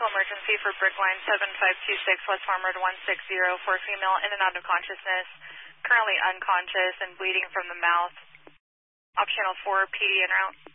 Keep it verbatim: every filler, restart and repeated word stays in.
medical emergency for Brickline seven five two six West Farmwood one six zero for a female in and out of consciousness, currently unconscious and bleeding from the mouth. Op channel four, P D en route.